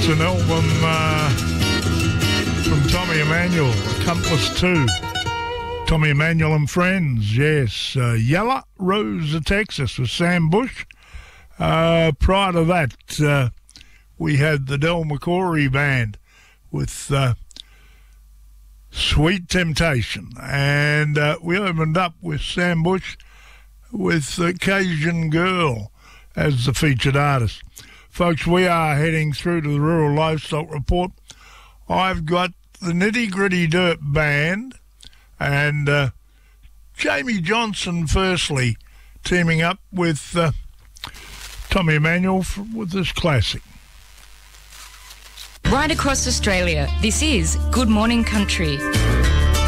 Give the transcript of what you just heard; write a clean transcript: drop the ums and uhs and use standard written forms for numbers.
an album from Tommy Emmanuel, Accomplice 2. Tommy Emmanuel and Friends, yes. Yellow Rose of Texas with Sam Bush. Prior to that, we had the Del McCoury Band with Sweet Temptation. And we opened up with Sam Bush with Cajun Girl as the featured artist. Folks, we are heading through to the Rural Livestock Report. I've got the Nitty Gritty Dirt Band and Jamie Johnson, firstly, teaming up with Tommy Emmanuel with this classic. Right across Australia, this is Good Morning Country.